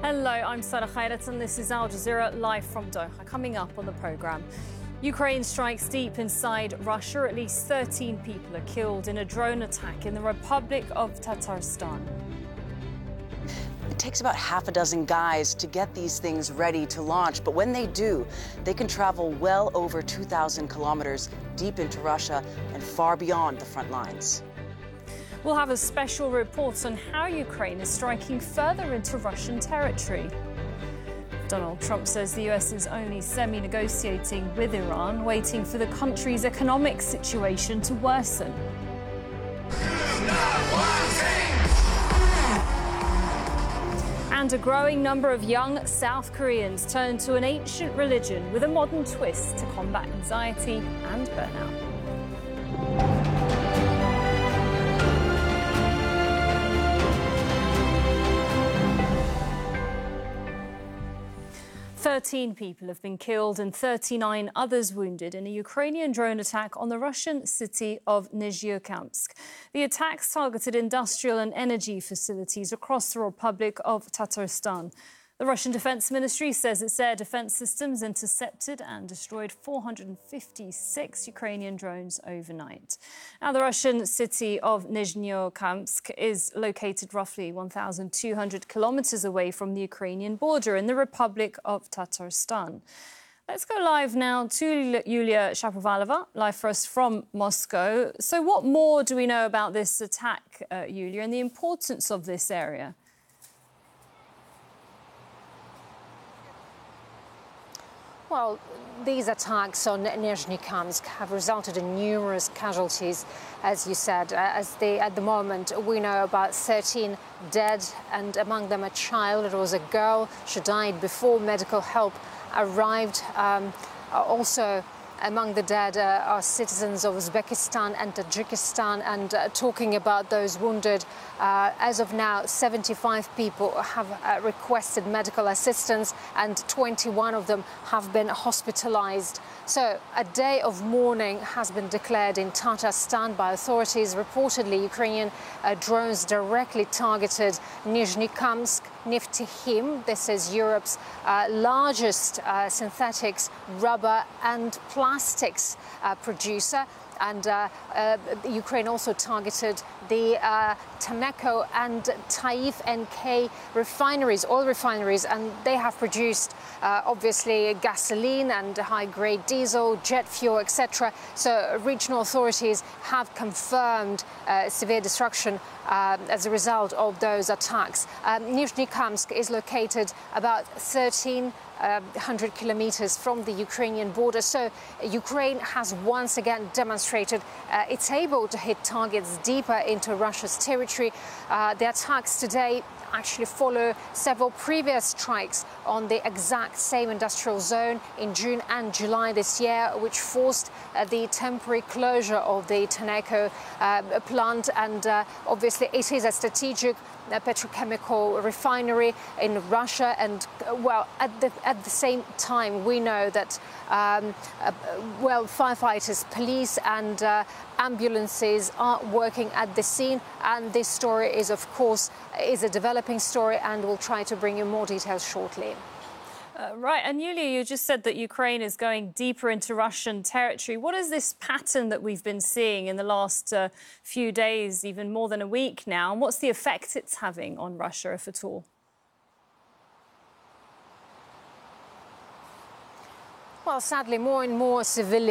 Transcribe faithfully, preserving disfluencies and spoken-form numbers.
Hello, I'm Sarah Khairat and this is Al Jazeera live from Doha. Coming up on the programme, Ukraine strikes deep inside Russia. At least thirteen people are killed in a drone attack in the Republic of Tatarstan. It takes about half a dozen guys to get these things ready to launch, but when they do, they can travel well over two thousand kilometers deep into Russia and far beyond the front lines. We'll have a special report on how Ukraine is striking further into Russian territory. Donald Trump says the U S is only semi-negotiating with Iran, waiting for the country's economic situation to worsen. And a growing number of young South Koreans turn to an ancient religion with a modern twist to combat anxiety and burnout. thirteen people have been killed and thirty-nine others wounded in a Ukrainian drone attack on the Russian city of Nizhnekamsk. The attacks targeted industrial and energy facilities across the Republic of Tatarstan. The Russian Defense Ministry says its air defense systems intercepted and destroyed four hundred fifty-six Ukrainian drones overnight. Now, the Russian city of Nizhnekamsk is located roughly one thousand two hundred kilometers away from the Ukrainian border in the Republic of Tatarstan. Let's go live now to Yulia Shapovalova, live for us from Moscow. So what more do we know about this attack, uh, Yulia, and the importance of this area? Well, these attacks on Nizhnekamsk have resulted in numerous casualties, as you said. As they, at the moment, we know about thirteen dead, and among them a child. It was a girl. She died before medical help arrived. Um, also, among the dead uh, are citizens of Uzbekistan and Tajikistan. And uh, talking about those wounded, uh, as of now, seventy-five people have uh, requested medical assistance and twenty-one of them have been hospitalized. So a day of mourning has been declared in Tatarstan by authorities. Reportedly, Ukrainian uh, drones directly targeted Nizhnekamsk Neftekhim. This is Europe's uh, largest uh, synthetics, rubber and plastics uh, producer. And uh, uh, Ukraine also targeted the uh, Tenneco and Taif N K refineries, oil refineries, and they have produced uh, obviously gasoline and high-grade diesel, jet fuel, et cetera. So regional authorities have confirmed uh, severe destruction uh, as a result of those attacks. Um, Nizhnekamsk is located about thirteen hundred kilometers from the Ukrainian border. So Ukraine has once again demonstrated uh, it's able to hit targets deeper into Russia's territory. Uh, the attacks today actually follow several previous strikes on the exact same industrial zone in June and July this year, which forced uh, the temporary closure of the Tenneco uh, plant. And uh, obviously it is a strategic a petrochemical refinery in Russia, and uh, well, at the at the same time, we know that um, uh, well, firefighters, police, and uh, ambulances are working at the scene. And this story is, of course, is a developing story, and we'll try to bring you more details shortly. Uh, right, and Yulia, you just said that Ukraine is going deeper into Russian territory. What is this pattern that we've been seeing in the last uh, few days, even more than a week now? And what's the effect it's having on Russia, if at all? Well, sadly, more and more civilians